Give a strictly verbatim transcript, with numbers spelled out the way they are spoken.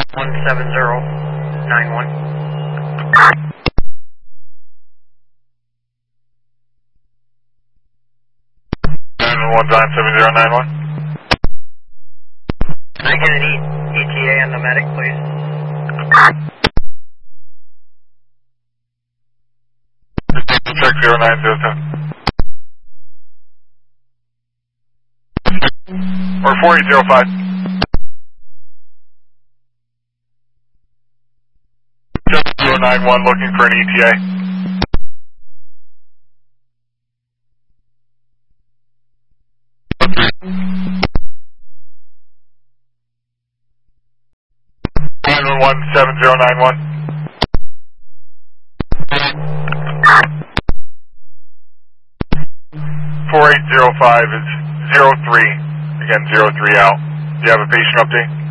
one seven zero nine one. one nine seven zero nine one. Can I get an e ETA on the medic, please? Check zero nine zero seven. Or four eight zero five. zero nine one looking for an E T A. nine one seven zero nine one. four eight zero five is zero three. Again, zero three out. Do you have a patient update?